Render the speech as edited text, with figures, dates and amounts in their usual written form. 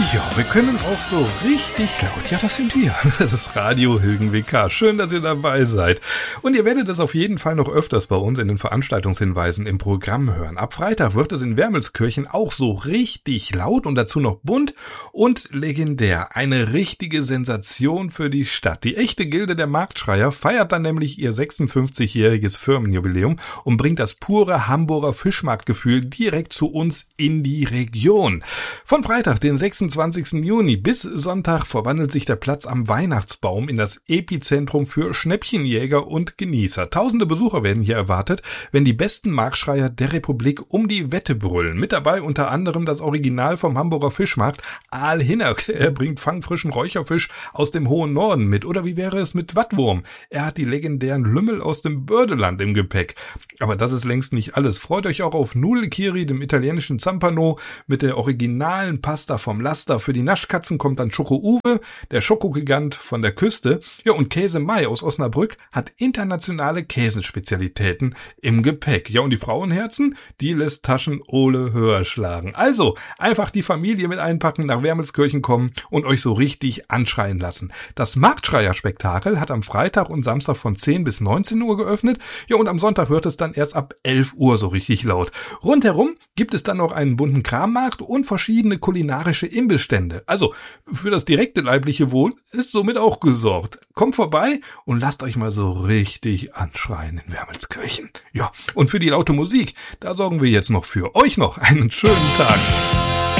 Ja, wir können auch so richtig laut. Ja, das sind wir. Das ist Radio Hilgen WK. Schön, dass ihr dabei seid. Und ihr werdet es auf jeden Fall noch öfters bei uns in den Veranstaltungshinweisen im Programm hören. Ab Freitag wird es in Wermelskirchen auch so richtig laut und dazu noch bunt und legendär. Eine richtige Sensation für die Stadt. Die echte Gilde der Marktschreier feiert dann nämlich ihr 56-jähriges Firmenjubiläum und bringt das pure Hamburger Fischmarktgefühl direkt zu uns in die Region. Von Freitag, den 26. Juni bis Sonntag verwandelt sich der Platz am Weihnachtsbaum in das Epizentrum für Schnäppchenjäger und Genießer. Tausende Besucher werden hier erwartet, wenn die besten Marktschreier der Republik um die Wette brüllen. Mit dabei unter anderem das Original vom Hamburger Fischmarkt, Aal Hinnerk. Er bringt fangfrischen Räucherfisch aus dem hohen Norden mit. Oder wie wäre es mit Wattwurm? Er hat die legendären Lümmel aus dem Bördeland im Gepäck. Aber das ist längst nicht alles. Freut euch auch auf Nudelkiri, dem italienischen Zampano, mit der originalen Pasta vom Laster. Für die Naschkatzen kommt dann Schoko-Uwe, der Schokogigant von der Küste. Ja, und Käse Mai aus Osnabrück hat internationale Käsespezialitäten im Gepäck. Ja, und die Frauenherzen, die lässt Taschen Ole höher schlagen. Also, einfach die Familie mit einpacken, nach Wermelskirchen kommen und euch so richtig anschreien lassen. Das Marktschreier-Spektakel hat am Freitag und Samstag von 10 bis 19 Uhr geöffnet. Ja, und am Sonntag wird es dann erst ab 11 Uhr so richtig laut. Rundherum gibt es dann noch einen bunten Krammarkt und verschiedene kulinarische Imbissstände. Also für das direkte leibliche Wohl ist somit auch gesorgt. Kommt vorbei und lasst euch mal so richtig anschreien in Wermelskirchen. Ja, und für die laute Musik, da sorgen wir jetzt noch für euch noch einen schönen Tag.